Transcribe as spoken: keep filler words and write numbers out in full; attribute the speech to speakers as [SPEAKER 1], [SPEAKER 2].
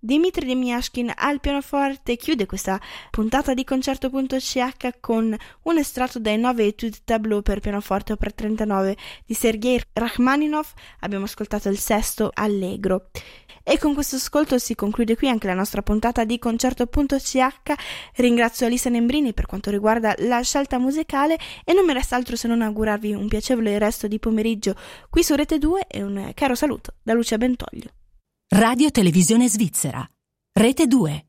[SPEAKER 1] Dmitri Demiashkin al pianoforte chiude questa puntata di Concerto.ch con un estratto dai nove Etude Tableau per pianoforte opera trentanove di Sergei Rachmaninov. Abbiamo ascoltato il sesto Allegro. E con questo ascolto si conclude qui anche la nostra puntata di Concerto.ch. Ringrazio Alisa Nembrini per quanto riguarda la scelta musicale e non mi resta altro se non augurarvi un piacevole resto di pomeriggio qui su Rete due e un caro saluto da Lucia Bentoglio.
[SPEAKER 2] Radio Televisione Svizzera, Rete due.